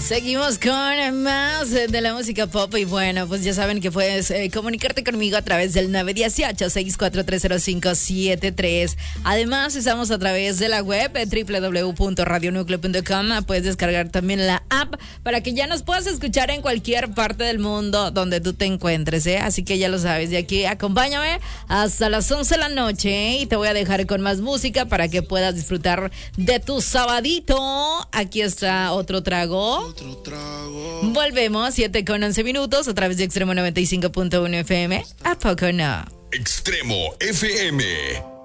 Seguimos con más de la música pop y bueno, pues ya saben que puedes comunicarte conmigo a través del 918-6430573. Además, estamos a través de la web www.radionucleo.com. Puedes descargar también la app para que ya nos puedas escuchar en cualquier parte del mundo donde tú te encuentres, ¿eh? Así que ya lo sabes, de aquí acompáñame hasta las 11 de la noche, ¿eh? Y te voy a dejar con más música para que puedas disfrutar de tu sabadito. Aquí está otro trago. Volvemos 7:11 a través de Extremo 95.1 FM. ¿A poco no? Extremo FM.